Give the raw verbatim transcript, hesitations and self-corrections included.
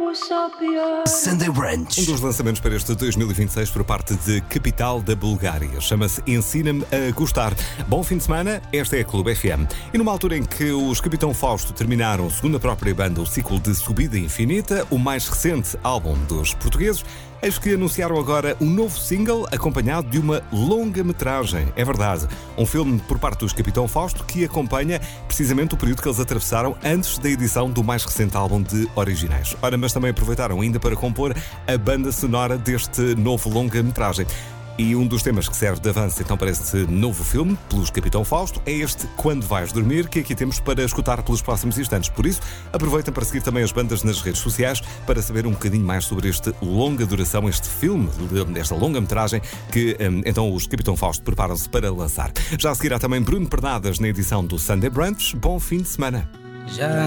Sunday Brunch. Um dos lançamentos para este dois mil e vinte e seis por parte de Capital da Bulgária. Chama-se Ensina-me a Gostar. Bom fim de semana, esta é a Clube F M. E numa altura em que os Capitão Fausto terminaram, segundo a própria banda, o ciclo de Subida Infinita, o mais recente álbum dos portugueses, eis que anunciaram agora um novo single acompanhado de uma longa-metragem. É verdade, um filme por parte dos Capitão Fausto que acompanha precisamente o período que eles atravessaram antes da edição do mais recente álbum de originais. Ora, mas também aproveitaram ainda para compor a banda sonora deste novo longa-metragem. E um dos temas que serve de avanço então para este novo filme, pelos Capitão Fausto, é este Quando Vais Dormir, que aqui temos para escutar pelos próximos instantes. Por isso, aproveitem para seguir também as bandas nas redes sociais para saber um bocadinho mais sobre este longa duração, este filme, desta longa-metragem que então os Capitão Fausto preparam-se para lançar. Já seguirá também Bruno Pernadas na edição do Sunday Brunch. Bom fim de semana. Já